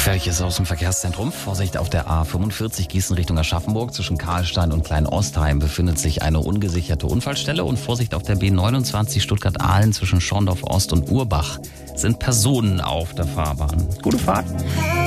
Gefährliches aus dem Verkehrszentrum. Vorsicht auf der A45 Gießen Richtung Aschaffenburg. Zwischen Karlstein und Kleinostheim befindet sich eine ungesicherte Unfallstelle. Und Vorsicht auf der B29 Stuttgart-Ahlen zwischen Schorndorf Ost und Urbach sind Personen auf der Fahrbahn. Gute Fahrt.